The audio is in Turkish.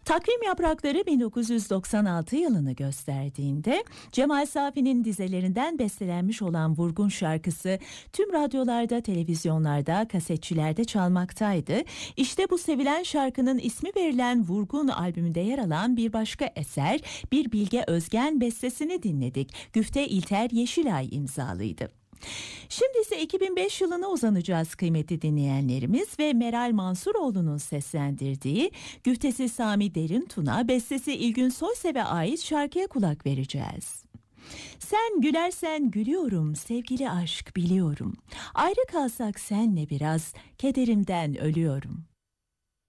Takvim yaprakları 1996 yılını gösterdiğinde Cemal Safi'nin dizelerinden bestelenmiş olan Vurgun şarkısı tüm radyolarda, televizyonlarda, kasetçilerde çalmaktaydı. İşte bu sevilen şarkının ismi verilen Vurgun albümünde yer alan bir başka eser, bir Bilge Özgen bestesini dinledik. Güfte İlter Yeşilay imzalıydı. Şimdi ise 2005 yılına uzanacağız kıymetli dinleyenlerimiz ve Meral Mansuroğlu'nun seslendirdiği güftesi Sami Derintuna, bestesi İlgün Soysev'e ait şarkıya kulak vereceğiz. Sen gülersen gülüyorum sevgili aşk biliyorum. Ayrı kalsak senle biraz kederimden ölüyorum.